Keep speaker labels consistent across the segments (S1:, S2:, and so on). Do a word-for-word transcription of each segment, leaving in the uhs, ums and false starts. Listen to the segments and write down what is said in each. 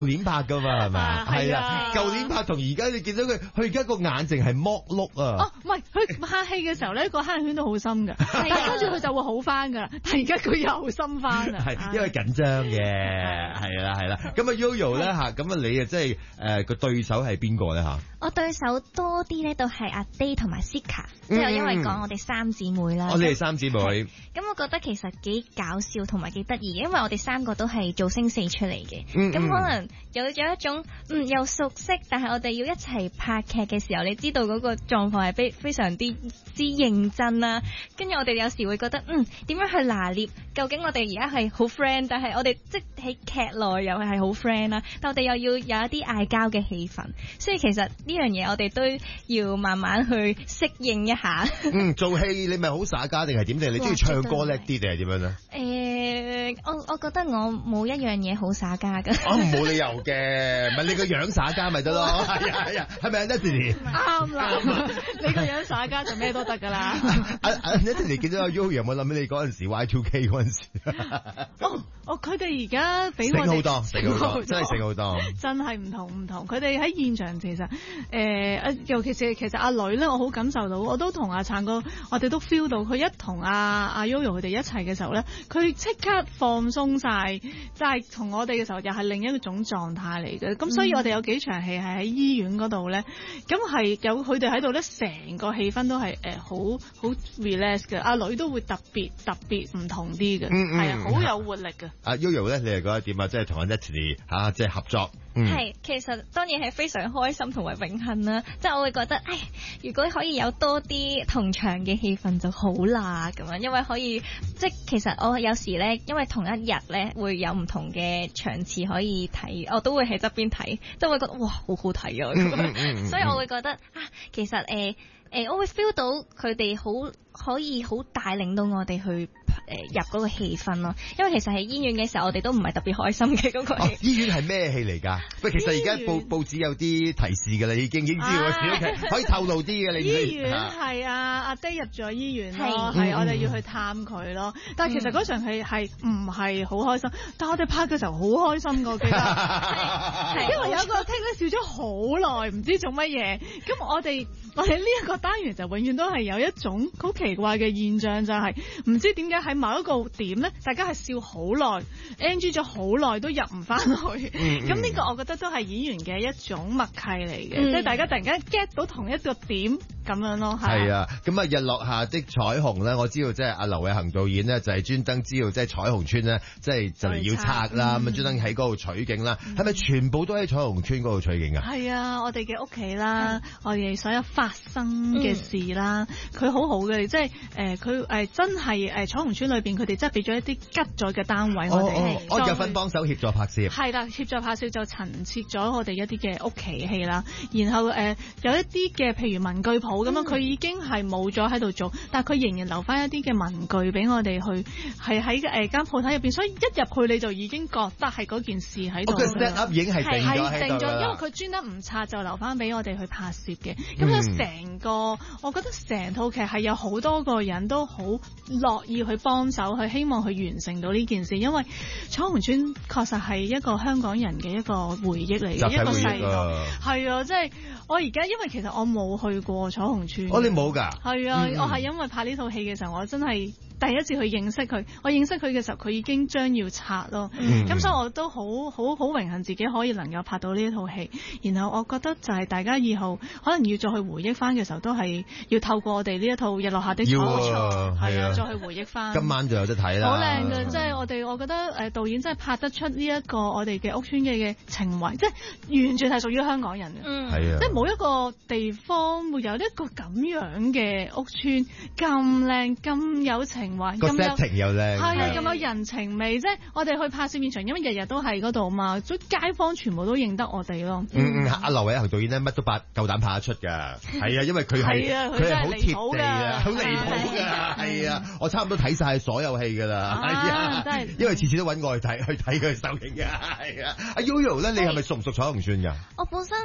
S1: 年拍噶嘛，係咪？係啊，舊年拍同而家你見到佢，佢而家個眼淨係剝碌啊！
S2: 哦，唔係，佢拍戲嘅時候咧，個黑眼圈都好深噶，但係跟住佢就會好翻噶啦。但係而家佢又深翻啦，
S1: 係因為緊張嘅，係啦係啦。咁啊 Yoyo 咧嚇，咁啊你啊即係誒個對手係邊個咧嚇？
S3: 我對手多啲咧，都係阿 Day 同埋 Sika，即係因為講我哋三姊妹啦。
S1: 我哋係三姊妹。
S3: 咁我覺得其實幾搞笑同埋幾得意，因為我哋三個都係造星四出嚟嘅。咁、
S1: 嗯嗯、
S3: 可能有有一種嗯又熟悉，但係我哋要一齊拍劇嘅時候，你知道嗰個狀況係非非常之之認真啦。跟住我哋有時會覺得嗯點樣去拿捏？究竟我哋而家係好 friend，但係我哋即喺劇內又係好 friend 啦，但我哋又要有一啲嗌交嘅氣氛，所以其實呢樣嘢我哋都要慢慢去適應一下。
S1: 嗯，做戲你咪好耍家定係點？定你中意唱歌叻啲定係點樣咧？
S3: 誒、呃，我我覺得我冇一樣嘢好耍家㗎。
S1: 哦，冇理由嘅，咪你個樣耍家咪得咯。係啊係啊，係咪啊 Natalie？
S2: 啱啦，你個樣耍家就咩都得㗎啦。
S1: 阿阿 Natalie 見到阿 Yoyo 有冇諗起你嗰陣時 Y two K 嗰陣時？
S2: 哦哦，佢哋而家比我哋
S1: 醒好多，醒好多，真係醒好多。
S2: 真係唔同唔同，佢哋喺現場其實誒、呃，尤其是其實阿女咧，我好感受到，我都同阿燦哥，我哋都 feel 到佢一同阿阿 Yoyo 佢哋一齊嘅時候咧，佢即刻放鬆晒，就係同我哋嘅時候又係另一種狀態嚟嘅。咁、嗯、所以我哋有幾場戲係喺醫院嗰度咧，咁係有佢哋喺度咧，成個氣氛都係誒好好 relax 嘅。阿女都會特別特別唔同啲嘅，係、嗯嗯、啊，好有活力嘅。
S1: 阿 Yoyo 咧，你係覺得點啊？即係同阿 Natalie 嚇，即係合作。
S3: 係、嗯，其實當然係非常開心同埋榮幸啦。即係我會覺得，唉，如果可以有多啲同場嘅氣氛就好啦，咁樣，因為可以，即係其實我有時咧，因為同一日咧會有唔同嘅場次可以睇，我都會喺側邊睇，都會覺得哇，好好睇啊！咁樣、嗯，所以我會覺得啊，其實誒誒、呃，我會 feel 到佢哋好可以好帶領到我哋去。誒入嗰個氣氛咯，因為其實喺醫院嘅時候，我哋都唔係特別開心嘅嗰、嗰個戲、哦。醫
S1: 院係咩戲嚟㗎？喂，其實而家報報紙有啲提示㗎啦，已經已經知道個小劇可以透露啲嘅。你
S2: 醫院係啊，阿爹入咗醫院咯，係我哋要去探佢咯。但係其實嗰場戲係唔係好開心？但係我哋拍嘅時候好開心㗎，記得。因為有一個聽咧笑咗好耐，唔知做乜嘢。咁我哋我哋呢一個單元就永遠都係有一種好奇怪嘅現象，就係、是、唔知點解喺某一個點咧，大家係笑好耐 ，N G 咗好耐都入唔翻去。咁、嗯、呢、嗯、個我覺得都係演員嘅一種默契嚟嘅、嗯，即係大家突然間 get 到同一個點咁樣咯。係啊，
S1: 咁啊日落下的彩虹咧，我知道即係阿劉偉恒導演呢，就係專登知道即係彩虹村咧，即係就嚟要拆啦，咁啊專登喺嗰度取景啦。係、嗯、咪全部都喺彩虹村嗰度取景啊？係
S2: 啊，我哋嘅屋企啦，我哋所有發生嘅事啦，佢、嗯、好好嘅，即係誒佢誒真係誒彩虹村裏邊佢哋真係俾咗一啲吉咗嘅單位，哦、我哋
S1: 我有份幫手協助拍攝。
S2: 係啦，協助拍攝就陳設咗我哋一啲嘅屋企戲啦，然後誒、呃、有一啲嘅譬如文具鋪咁樣，佢、嗯、已經係冇咗喺度做，但係佢仍然留翻一啲嘅文具俾我哋去，係喺誒間鋪頭入邊，所以一入去你就已經覺得係嗰件事喺度。
S1: 個 set up 已經係定咗喺度啦。
S2: 因為佢專登唔拆就留翻俾我哋去拍攝嘅，咁樣成個我覺得成套劇係有好多個人都好樂意去幫手，去希望去完成到呢件事，因為彩虹村確實係一個香港人嘅一個回憶嚟嘅，一個世界係啊，即係我而家因為其實我冇去過彩虹村。
S1: 哦，你冇㗎？係
S2: 啊，嗯、我係因為拍呢套戲嘅時候，我真係第一次去認識佢。我認識佢嘅時候，佢已經將要拆咯。咁、嗯、所以我都好好好榮幸自己可以能夠拍到呢一套戲。然後我覺得就係大家以後可能要再去回憶翻嘅時候，都係要透過我哋呢一套日落下的彩虹，係啊，啊，再去回憶翻。
S1: 今晚就有得睇啦。好
S2: 靚嘅，即係我哋，我覺得誒導演真係拍得出呢一個我哋嘅屋村嘅嘅情懷，即係完全係屬於香港人嘅。嗯，係啊，即係冇一個地方會有一個咁樣嘅屋村咁靚、咁有情懷、
S1: 個 setting 又靚，
S2: 係啊，咁有人情味。即係我哋去拍攝現場，因為日日都喺嗰度嘛，所以街坊全部都認得我哋咯。
S1: 嗯嗯，阿劉偉恒導演咧，乜都拍夠膽拍得出㗎。係啊，因為佢係佢係好貼地啊，好離譜㗎。係啊，我差唔多睇晒所有戲㗎啦。係啊，真係，因為次次都揾我去睇去睇佢首映㗎。係啊，阿 Yoyo 咧，你係咪熟唔熟彩虹村㗎？
S3: 我本身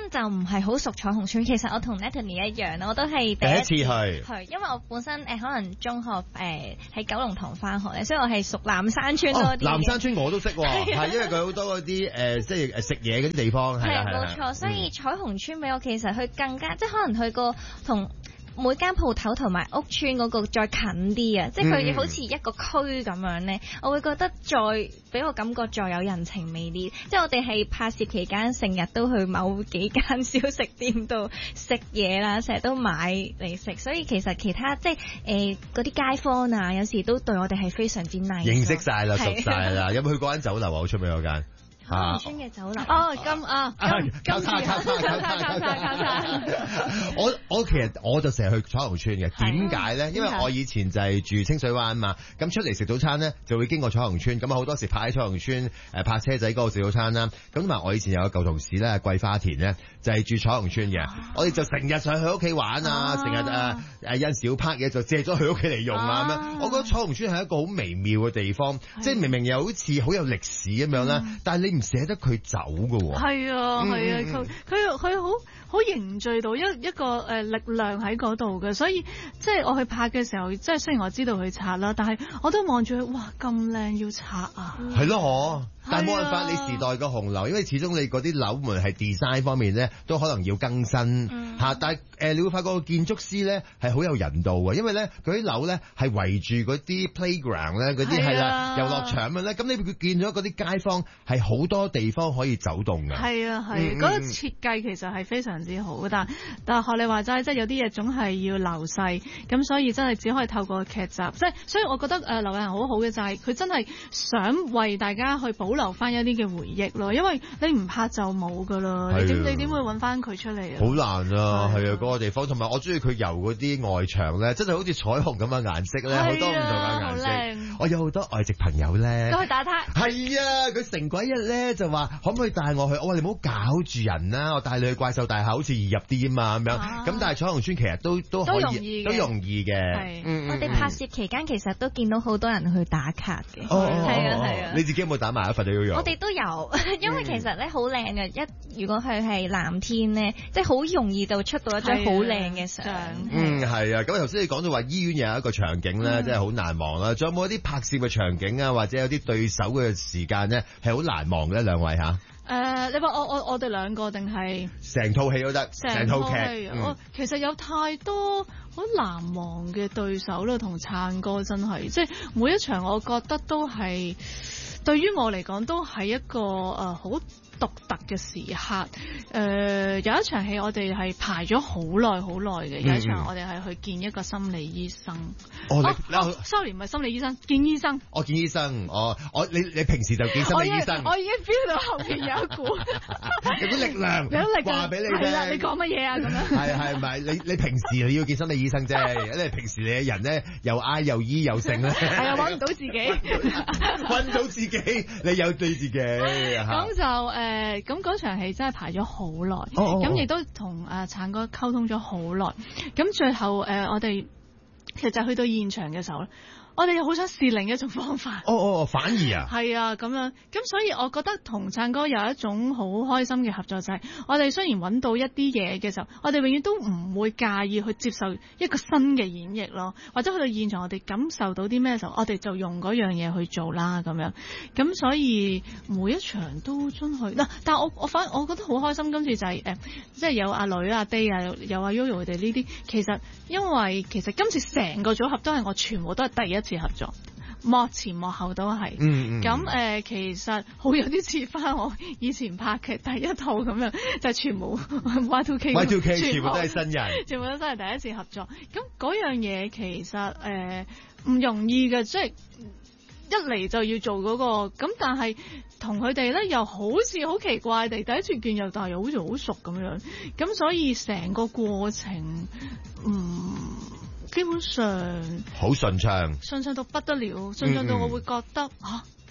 S3: 就唔係好熟彩虹村，其實我同 Natalie 一樣啦，我都係第一次
S1: 第一次去，
S3: 去，因為我本身誒、呃、可能中學誒喺、呃、九龍塘翻學咧，所以我係熟南山村多啲、哦。
S1: 南山村我都識喎，係因為佢好多嗰啲誒即係誒食嘢嗰啲地方係
S3: 冇錯，所以彩虹村俾我其實佢更加即係可能去過同。每間鋪頭同埋屋村嗰個再近啲啊，即係佢好似一個區咁樣咧，我會覺得再俾我感覺再有人情味啲。即係我哋係拍攝期間，成日都去某幾間小食店度食嘢啦，成日都買嚟食，所以其實其他即係誒嗰啲街坊啊，有時都對我哋係非常之 nice。認識晒啦，熟晒啦，有冇去過間酒樓啊？好出名嗰間。 彩虹村嘅酒樓
S2: 哦，咁啊，交叉交叉交叉交叉交叉。
S1: 我我其實我就成日去彩虹村嘅，點解咧？因為我以前就係住清水灣嘛，咁出嚟食早餐咧就會經過彩虹村，咁啊好多時泊喺彩虹村誒泊車仔嗰度食早餐啦。咁同埋我以前有個舊同事咧，桂花田咧就係住彩虹村嘅，我哋就成日上去屋企玩啊，成日誒誒有時要泊嘢就借咗去屋企嚟用啊咁樣。我覺得彩虹村係一個好微妙嘅地方，即係明明又好似好有歷史咁樣啦，但係你唔捨得佢走㗎喎。
S2: 係啊，係啊，佢佢佢好好凝聚到一一個誒力量喺嗰度嘅，所以即係我去拍嘅時候，即係雖然我知道佢拆啦，但係我都望住佢，哇咁靚要拆啊！
S1: 係咯，嗬。但係冇辦法，你時代嘅紅樓，因為始終你嗰啲樓門係 design 方面咧，都可能要更新嚇、嗯。但係誒，你會發覺個建築師咧係好有人道嘅，因為咧佢啲樓咧係圍住嗰啲 playground 咧，嗰啲係啦遊樂場咁咧。咁你見咗嗰啲街坊係好多地方可以走動嘅。係啊係，嗰、嗯嗰個設計其實係非常之好，但但係學你話齋，即係有啲嘢總係要流逝，咁所以真係只可以透過劇集。即係所以我覺得誒劉偉恒好好嘅就係佢真係想為大家去保留翻一啲嘅回憶咯，因為你唔拍就冇噶啦，你點你點會揾翻佢出嚟啊？好難啊，係啊，嗰、嗰個地方，同埋我中意佢油嗰啲外牆咧，真係好似彩虹咁嘅顏色咧，好多唔同嘅顏色。我有好多外籍朋友咧，
S2: 都去打呔。
S1: 係啊，佢成鬼日咧就話可唔可以帶我去？我話你唔好搞住人啦，我帶你去怪獸大廈好似易入啲啊嘛咁樣。咁、啊、但係彩虹村其實都都可以，都容易嘅。
S3: 嗯、我哋拍攝期間其實都見到好多人去打卡嘅。係、哦、啊係啊。你
S1: 自己有冇打埋一份都要用？
S3: 我哋都有，因為其實咧好靚嘅，一如果佢係藍天咧，即係好容易就出到一張好靚嘅相。
S1: 嗯，係啊。咁頭先你講到話醫院有一個場景咧，真係好難忘啦。仲有冇一啲拍攝嘅場景啊，或者有啲對手嘅時間咧，係好難忘嘅？兩位吓？誒、
S2: 呃，你話我我我哋兩個定係
S1: 成套戲都得，成套劇。
S2: 我、嗯、其實有太多好難忘嘅對手啦，同燦哥真係，即係每一場我覺得都係。對於我嚟講都係一個誒好獨特嘅時刻。誒、呃、有一場戲我哋係排咗好耐好耐嘅，有一場我哋係去見一個心理醫生。哦，你、哦哦、sorry 唔係心理醫生，見醫生。我、哦、見醫生，哦，我你你平時就見心理醫生。我，我已經 feel 到後邊有一股有啲力量，有力量話俾你聽。係啦，你講乜嘢啊？咁樣係係咪？你你平時你要見心理醫生啫，因為平時你嘅人咧又嗌又醫又剩咧，係啊，揾唔到自己，揾到自己。你有對自己咁就誒，咁嗰場戲真係排咗好耐，咁亦都同誒燦哥溝通咗好耐，咁最後誒、呃、我哋其實去到現場嘅時候咧，我哋又好想試另一種方法。哦哦，反而啊，係啊，咁樣，咁所以我覺得同燦哥有一種好開心嘅合作，就係、是、我哋雖然揾到一啲嘢嘅時候，我哋永遠都唔會介意去接受一個新嘅演繹咯，或者去到現場我哋感受到啲咩時候，我哋就用嗰樣嘢去做啦，咁樣，咁所以每一場都真係嗱，但係我我反我覺得好開心，今次就係、是、誒、呃，即係有阿女阿 Day 啊，有阿 Yoyo 佢哋呢啲，其實因為其實今次成個組合都係我全部都係第一次合作，幕前幕後都係，咁、嗯、誒、嗯呃、其實好有啲似翻我以前拍劇第一套咁樣，就係、全部 Y two K Y two K 全部都係新人，全部都真係第一次合作。咁嗰樣嘢其實誒唔、呃、容易嘅，即、就、係、是、一嚟就要做嗰、那個，咁但係同佢哋咧又好似好奇怪地第一次見又但係又好似好熟咁樣，咁所以成個過程嗯。基本上好順暢，順暢到不得了，順暢到我會覺得嚇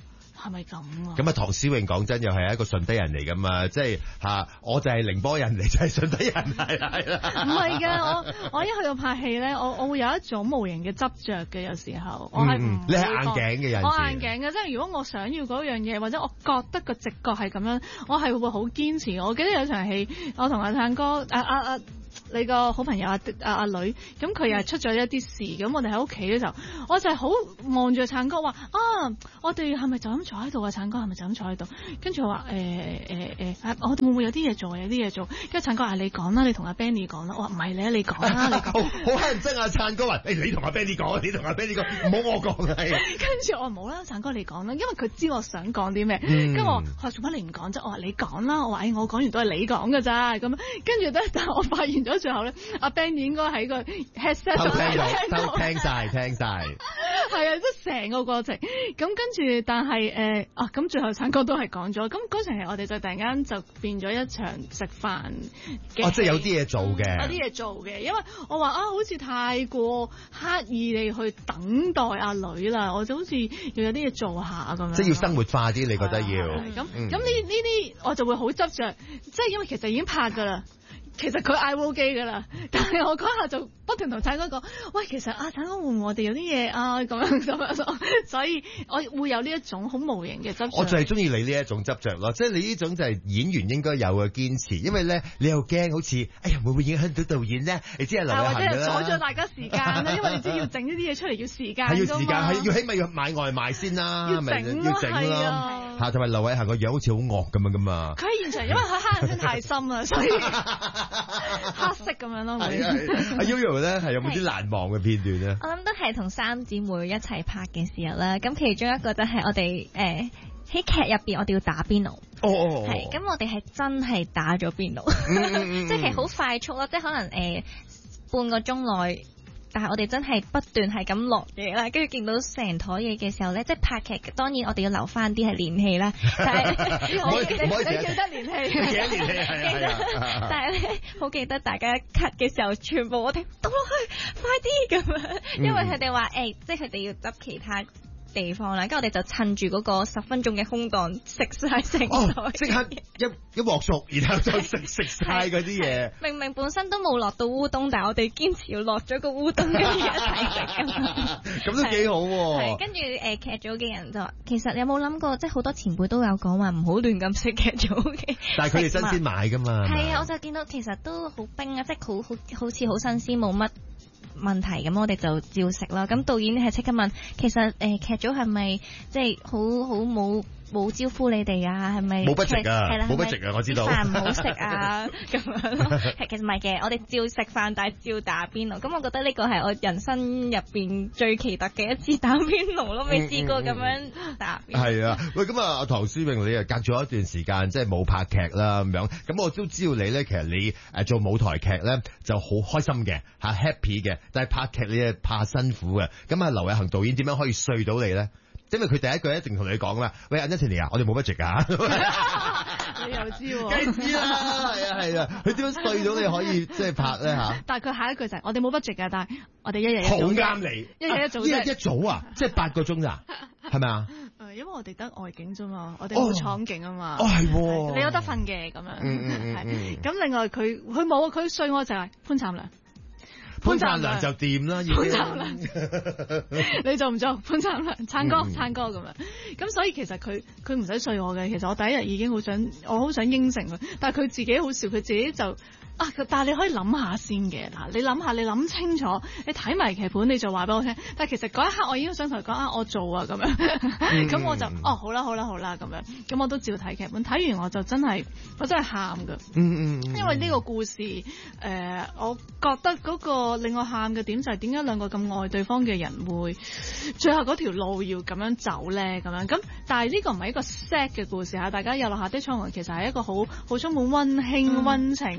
S2: 係咪咁啊？
S1: 咁啊，唐詩詠講真又係一個順德人嚟噶嘛，即係嚇，我就係寧波人，你就係順德人，係啦係啦。
S2: 唔係㗎，我我一去到拍戲咧，我我會有一種無形嘅執着嘅，有時候我係唔
S1: 你係硬頸嘅人，
S2: 我硬頸嘅，即係如果我想要嗰樣嘢，或者我覺得個直覺係咁樣，我係會好堅持。我記得有場戲，我同阿燦哥啊啊啊！你個好朋友阿阿阿女，咁佢又係出咗一啲事，咁我哋喺屋企嘅時候，我就係好望住燦哥話啊，我哋係咪就咁坐喺度啊？燦哥係咪就咁坐喺度？跟住我話誒誒誒，我哋會唔會有啲嘢做？有啲嘢做？跟住燦哥話你講啦，你同阿 Benny 講啦。我話唔係你啊，你講啦，你講。
S1: 好好乞人憎啊！燦哥話誒，你同阿 Benny 講，你同阿 Benny 講，唔好我講係。
S2: 跟住我冇啦，燦哥你講啦，因為佢知我想講啲咩。跟住我話做乜你唔講啫？我話你講啦。我話誒，我講完都係你講㗎咋咁。跟住咧，但係我發現咗最後咧。阿 Ben 應該喺個 headset 度聽到，
S1: 聽聽晒聽晒，
S2: 係啊，即係成個過程。咁跟住，但係誒、呃、啊，咁最後燦哥都係講咗。咁嗰場戲我哋就突然間就變咗一場食飯嘅。
S1: 哦，即係有啲嘢做嘅，
S2: 有啲嘢做嘅，因為我話啊，好似太過刻意地去等待阿女啦，我就好似要有啲嘢做下咁樣。
S1: 即係要生活化啲，你覺得要？
S2: 咁咁呢呢啲我就會好執着，即係因為其實已經拍㗎啦。其實佢嗌 O K 㗎啦，但係我嗰下就不斷同燦哥講，喂，其實啊，燦哥會唔會我哋有啲嘢啊咁樣咁樣，所以我會有呢一種好無形嘅執着。
S1: 我就係中意你呢一種執着咯，即係你呢種就係演員應該有嘅堅持，因為咧你又驚好似，哎呀會唔會影響到導演咧？你知係劉偉恒㗎啦，
S2: 或者阻咗大家時間啦，因為你知要整呢啲嘢出嚟要時間，
S1: 係要時間，係要起碼要買外賣先啦，
S2: 要整
S1: 要整咯。嚇，同埋劉偉恒個樣好似好惡咁樣噶嘛。
S2: 佢喺現場，因為佢黑眼圈太深啦，所以黑色咁樣咯。
S1: 係啊，阿 Yoyo 咧係有冇啲難忘嘅片段咧？
S3: 我諗都係同三姊妹一齊拍嘅時候啦。咁其中一個就係我哋誒喺劇入邊，我哋要打邊爐。
S1: 哦哦，
S3: 係，咁我哋係真係打咗邊爐，即係好快速咯，即係可能誒、呃、半個鐘內。但係我哋真係不斷係咁落嘢啦，跟住見到成枱嘢嘅時候咧，即係拍劇當然我哋要留翻啲係練戲啦。但係
S1: 我記得
S2: 你記得練戲，
S1: 記得練戲係啊。
S3: 但係咧好記得大家 cut 嘅時候，全部我哋倒落去，快啲咁樣，因為佢哋話誒，即係佢哋要執其他地方啦，跟住我哋就趁住嗰個十分鐘嘅空檔食晒成台，
S1: 即刻一一鑊熟，然後就食食晒嗰啲嘢。
S3: 明明本身都冇落到烏冬，但係我哋堅持要落咗個烏冬跟住一齊食咁。
S1: 咁都幾好喎。
S3: 係跟住誒劇組嘅人就話，其實有冇諗過，即係好多前輩都有講話唔好亂咁食劇組嘅。
S1: 但係佢哋新鮮買㗎嘛。
S3: 係啊，我就見到其實都好冰啊，即係好好好似好新鮮，冇乜問題咁，我哋就照食啦。咁導演係即刻問，其實誒、呃、劇組係咪即係好好冇冇招呼你哋啊？係咪
S1: 冇 budget 啊？
S3: 係啦，
S1: 冇 budget 啊！我知道
S3: 飯唔好食啊咁樣咯。其實唔係嘅，我哋照食飯，但係照打邊爐。咁我覺得呢個係我人生入邊最奇特嘅一次打邊爐咯，未試過咁樣打邊爐。係、
S1: 嗯嗯、啊，喂，咁啊，唐詩詠你啊隔咗一段時間即係冇拍劇啦咁樣，咁我都知道你咧，其實你誒做舞台劇咧就好開心嘅嚇 happy 嘅，但係拍劇你係怕辛苦嘅。咁啊，劉偉恒導演點樣可以說到你咧？因為佢第一句一定同你講啦，喂 Anthony 啊，我哋冇 budget 㗎。
S2: 你又知喎？
S1: 梗知啦，係啊係啊，佢點樣說到你可以即係拍咧嚇？
S2: 但係佢下一句就係、是、我哋冇 budget 㗎，但係我哋一日一
S1: 好啱你，
S2: 一日一早，
S1: 一日一早啊，即係八個鐘咋，係咪啊？
S2: 誒，因為我哋得外景啫嘛，我哋冇廠景啊嘛。
S1: 哦，係喎，
S2: 你有得瞓嘅咁樣。
S1: 嗯嗯嗯嗯。
S2: 咁另外佢佢冇，佢說我就係潘燦良。
S1: 潘燦良就掂啦，
S2: 潘燦良，你做唔做？潘燦良，燦哥，燦哥咁樣。咁所以其實佢佢唔使睡我嘅，其實我第一日已經好想，我好想應承佢，但係佢自己好笑，佢自己就。啊！但係你可以諗下先嘅，嗱，你諗下，你諗清楚，你睇埋劇本，你就話俾我聽。但係其實嗰一刻，我已經想同佢講啊，我做啊咁樣，咁、嗯、我就哦好啦好啦好啦咁樣，咁我都照睇劇本。睇完我就真係，我真係喊㗎。嗯嗯，因為呢個故事，誒、呃，我覺得嗰個令我喊嘅點就係點解兩個咁愛對方嘅人會最後嗰條路要咁樣走咧？咁樣咁，但係呢個唔係一個 sad 嘅故事嚇，大家有落下的蒼雲其實係一個好好充滿溫馨溫情，係一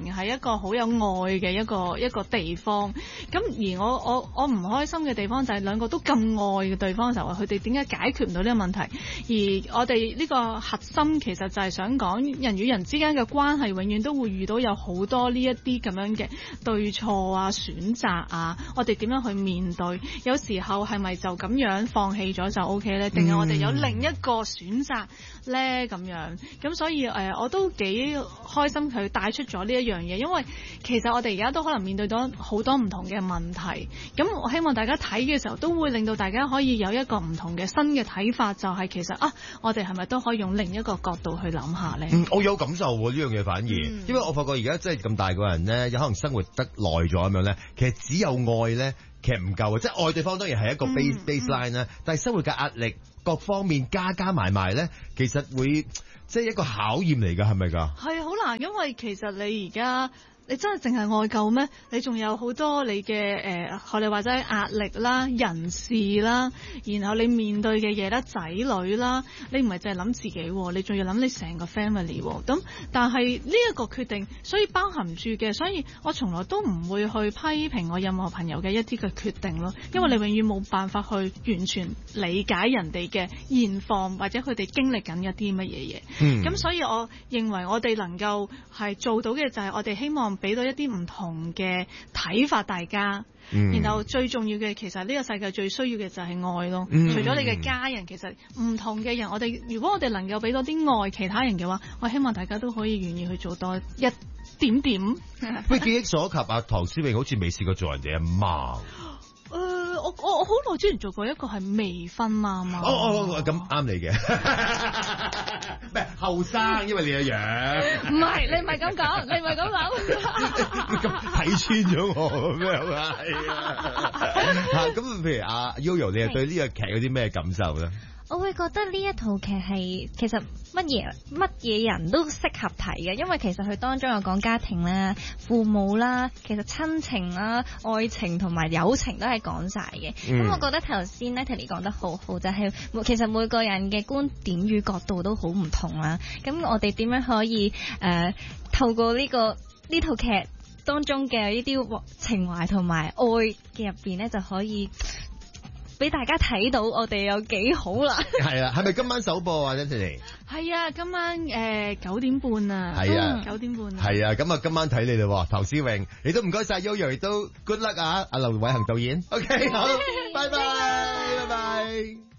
S2: 個好有愛嘅一個一個地方。咁而我我我唔開心嘅地方就係兩個都咁愛嘅對方嘅時候，佢哋點解解決唔到呢個問題？而我哋呢個核心其實就係想講人與人之間嘅關係，永遠都會遇到有好多呢一啲咁樣嘅對錯啊、選擇啊，我哋點樣去面對？有時候係咪就咁樣放棄咗就 O K 咧？定係我哋有另一個選擇咧？咁樣咁所以誒、呃，我都幾開心佢帶出咗呢一樣嘢，因為其實我哋而家都可能面對到好多唔同嘅問題。咁我希望大家睇嘅時候都會令到大家可以有一個唔同嘅新嘅睇法，就係、是、其實啊，我哋係咪都可以用另一個角度去諗下咧？
S1: 嗯，我有感受喎呢樣嘢反而，嗯、因為我發覺而家真係咁大個人咧，有可能生活得耐咗咁樣咧，其實只有愛咧，其實唔夠啊！即係愛對方當然係一個 base、嗯、baseline 啦、嗯，但係生活嘅壓力各方面加加埋埋咧，其實會即係一個考驗嚟㗎，係咪㗎？係
S2: 好難，因為其實你而家。你真係淨係愛夠咩？你仲有好多你嘅誒，學你話齋壓力啦、人事啦，然後你面對嘅嘢啦、仔女啦，你唔係淨係諗自己，你仲要諗你成個 family。咁但係呢一個決定，所以包含住嘅，所以我從來都唔會去批評我任何朋友嘅一啲嘅決定咯，因為你永遠冇辦法去完全理解人哋嘅現況或者佢哋經歷緊一啲乜嘢嘢。咁、嗯、所以我認為我哋能夠係做到嘅就係我哋希望俾到一啲唔同嘅睇法大家、嗯，然後最重要嘅其實呢個世界最需要嘅就係愛咯、嗯。除咗你嘅家人，其實唔同嘅人，我哋如果我哋能夠俾多啲愛其他人嘅話，我希望大家都可以願意去做多一點點。
S1: 喂，記憶所及啊，唐詩詠好似未試過做人哋阿媽。
S2: 誒、呃，我我我好耐之前做過一個係未婚媽媽。
S1: 哦哦，咁啱你嘅，咩後生？因為你個樣。
S2: 唔係，你唔係咁講，你唔係咁諗。
S1: 咁睇穿咗我咁樣啊？係啊。咁譬如阿 Yoyo， 你係對呢個劇有啲咩感受咧？
S3: 我會覺得呢一套劇係其實乜嘢乜嘢人都適合睇嘅，因為其實佢當中有講家庭啦、父母啦，其實親情啦、愛情同埋友情都係講晒嘅。咁、嗯、我覺得頭先 Natalie 講得好好，就係、是、其實每個人嘅觀點與角度都好唔同啦。咁我哋點樣可以誒、呃、透過呢、這個呢套劇當中嘅呢啲情懷同埋愛嘅入邊咧，就可以俾大家睇到我哋有幾好啦。
S1: 係啊，係咪今晚首播啊 Natalie？
S2: 係啊，今晚誒九點半啊。
S1: 係啊，
S2: 九點半。
S1: 係啊，咁啊今晚睇你哋，唐詩詠，你都唔該晒 Yoyo， 亦都 good luck 啊，阿劉偉恒導演。OK， 好，拜拜，拜拜。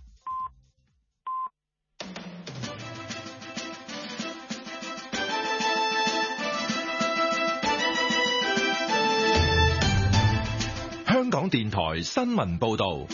S4: 香港電台新聞報導。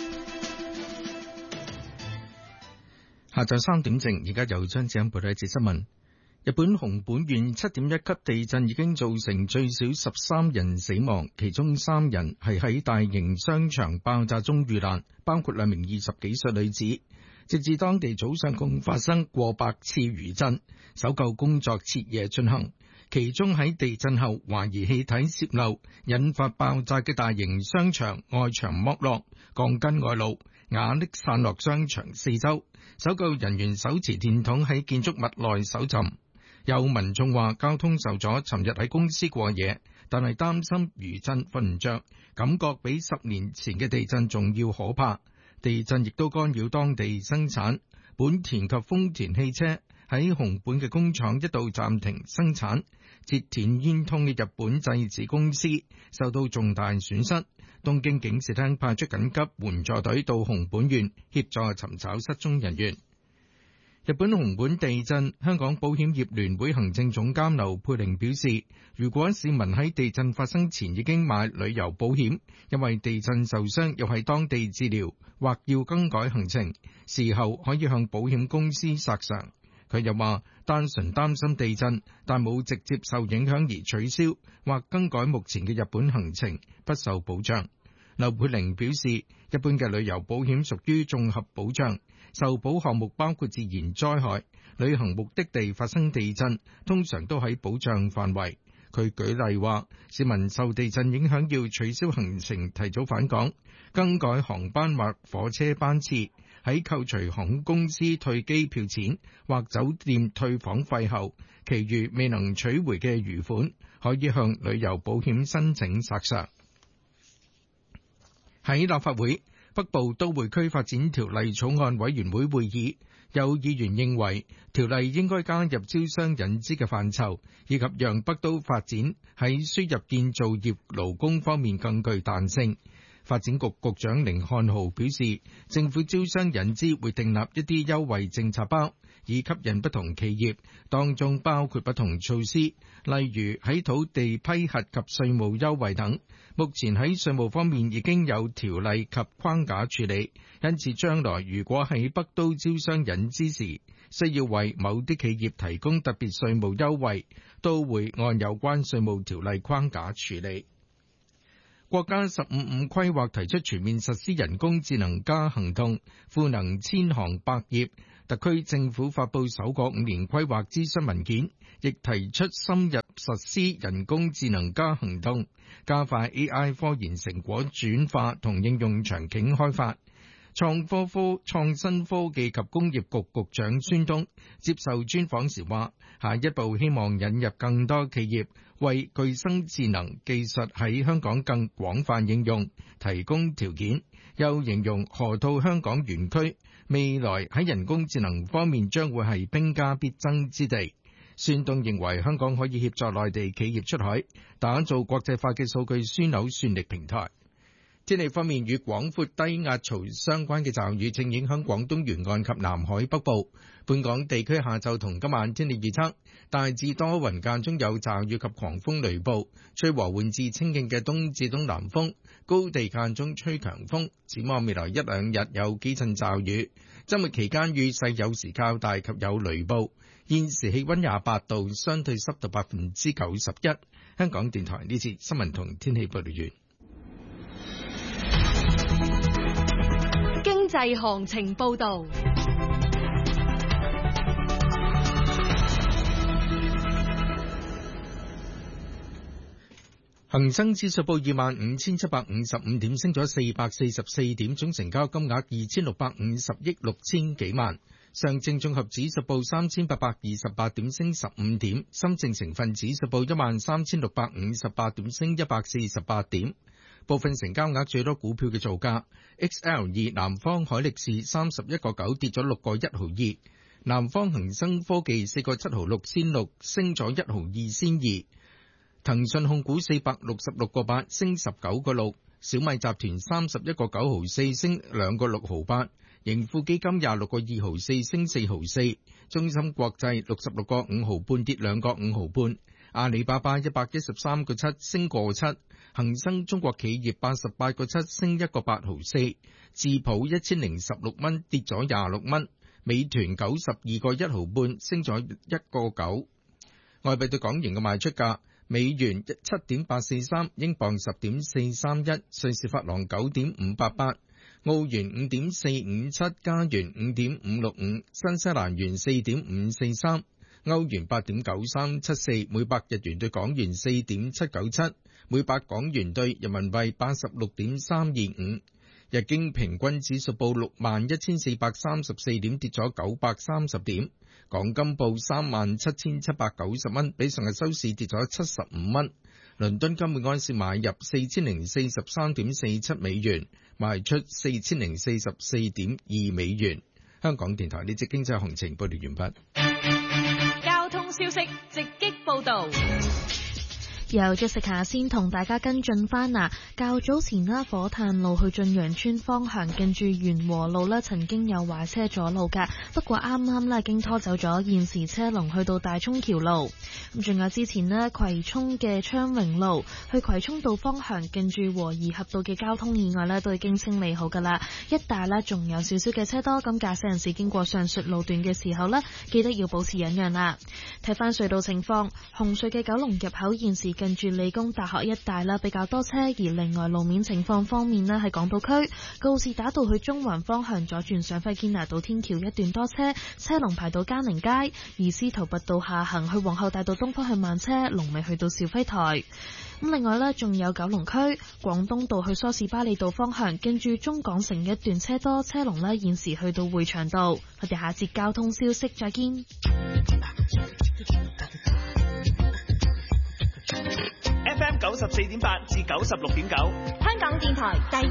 S5: 下晝三點正，而家由張子欣報道一節新聞。日本熊本縣七點一級地震已經造成最少十三人死亡，其中三人係喺大型商場爆炸中遇難，包括兩名二十幾歲女子。直至當地早上共發生過百次餘震，搜救工作徹夜進行。其中喺地震後懷疑氣體洩漏引發爆炸嘅大型商場外牆剝落，鋼筋外露，瓦礫散落商場四周。搜救人員手持電筒喺建築物內搜尋。有民眾話交通受阻，尋日喺公司過夜，但係擔心餘震瞓唔着，感覺比十年前嘅地震仲要可怕。地震亦都干擾當地生產，本田及豐田汽車喺熊本嘅工廠一度暫停生產。折田煙通嘅日本製紙公司受到重大損失，東京警視廳派出緊急援助隊到熊本縣協助尋找失蹤人員。日本熊本地震，香港保險業聯會行政總監劉佩玲表示，如果市民喺地震發生前已經買旅遊保險，因為地震受傷又喺當地治療或要更改行程，事後可以向保險公司索償。佢又話，單純擔心地震，但冇直接受影響而取消或更改目前嘅日本行程，不受保障。劉佩玲表示，一般嘅旅遊保險屬於綜合保障，受保項目包括自然災害、旅行目的地發生地震，通常都喺保障範圍。佢舉例話，市民受地震影響要取消行程提早返港、更改航班或火車班次， 喺扣除航空公司退機票錢或酒店退房費後，其餘未能取回嘅餘款，可以向旅遊保險申請索償。喺立法會北部都會區發展條例草案委員會會議，有議員認為條例應該加入招商引資嘅範疇，以及讓北都發展喺輸入建造業勞工方面更具彈性。發展局局長甯漢豪表示，政府招商引資會訂立一啲優惠政策包，以吸引不同企業，當中包括不同措施，例如喺土地批核及稅務優惠等。目前喺稅務方面已經有條例及框架處理，因此將來如果喺北都招商引資時，需要為某啲企業提供特別稅務優惠，都會按有關稅務條例框架處理。國家十五五規劃提出全面實施人工智能加行動，賦能千行百業。特區政府發布首個五年規劃諮詢文件，亦提出深入實施人工智能加行動，加快 A I 科研成果轉化同應用場景開發。創科科創新科技及工業局局長孫東接受專訪時話，下一步希望引入更多企業為具生智能技術喺香港更廣泛應用提供條件。又形容河套香港園區未來喺人工智能方面將會係兵家必爭之地。孫東認為香港可以協助內地企業出海，打造國際化嘅數據樞紐算力平台。天氣方面，與廣闊低壓槽相關嘅驟雨正影響廣東沿岸及南海北部。本港地區下晝同今晚天氣預測，大致多雲間中有驟雨及狂風雷暴，吹和緩至清勁嘅東至東南風，高地間中吹強風。展望未來一兩日有幾陣驟雨，週末期間雨勢有時較大及有雷暴。現時氣溫廿八度，相對濕度百分之九十一。香港電台呢次新聞同天氣報道完。
S6: 經濟行情報導。
S5: 恒生指數報二萬五千七百五十五點，升咗四百四十四點，總成交金額二千六百五十億六千幾萬。上證綜合指數報三千八百二十八點，升十五點。深證成分指數報一萬三千六百五十八點，升一百四十八點。部分成交額最多股票嘅造價 ，X L 二南方海力士三十一個九跌咗六個一毫二，南方恒生科技四個七毫六仙六升咗一毫二仙二，騰訊控股四百六十六個八升十九個六，小米集團三十一個九毫四升兩個六毫八，盈富基金廿六個二毫四升四毫四，中芯國際六十六個五毫半跌兩個五毫半，阿里巴巴一百一十三個七升個七。恒生中國企業八十八個七升一個八毫四，智普一千零十六蚊跌咗廿六蚊，美團九十二個一毫半升咗一個九。外幣對港元嘅賣出價：美元七點八四三，英鎊十點四三一，瑞士法郎九點五八八，澳元五點四五七，加元五點五六五，新西蘭元四點五四三，歐元八點九三七四，每百日元對港元四點七九七。每百港元兌人民幣八十六點三二五，日經平均指數報六萬一千四百三十四點，跌咗九百三十點。港金報三萬七千七百九十蚊，比上日收市跌咗七十五蚊。倫敦金每安士買入四千零四十三點四七美元，賣出四千零四十四點二美元。香港電台呢節經濟行情報道完畢。
S6: 交通消息直擊報道。
S7: 由 Jessica 先同大家跟進翻啊，較早前啦，火炭路去駿洋邨方向近住元和路啦，曾經有壞車阻路㗎，不過啱啱啦已經拖走咗，現時車龍去到大涌橋路。咁仲有之前呢，葵涌嘅昌榮路去葵涌道方向近住和宜合道嘅交通意外呢都已經清理好㗎啦，一帶呢仲有少少嘅車多，咁駕駛人士經過上述路段嘅時候呢，記得要保持忍讓啦。睇翻隧道情況，紅隧嘅九龍入口現時近住理工大學一帶啦比較多車，而另外路面情況方面呢，喺港島區告士打道去中環方向左轉上輝堅拿道天橋一段多車，車龍排到嘉寧街；而司徒拔道下行去皇后大道東方向慢車，龍尾去到肇輝台。咁另外呢，仲有九龍區廣東道去梳士巴利道方向，跟住中港城一段車多，車龍呢現時去到匯祥道。我哋下節交通消息再見。
S8: F M 九十四點八至九十六點九，香港電台第